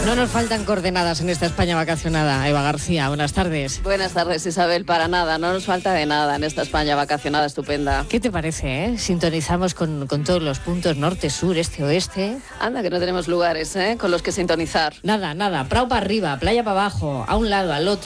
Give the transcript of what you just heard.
No nos faltan coordenadas en esta España vacacionada. Eva García, buenas tardes. Buenas tardes, Isabel. Para nada, no nos falta de nada en esta España vacacionada estupenda. ¿Qué te parece, Sintonizamos con todos los puntos norte, sur, este, oeste. Anda, que no tenemos lugares, con los que sintonizar. Nada, prau para arriba, playa para abajo, a un lado, al otro.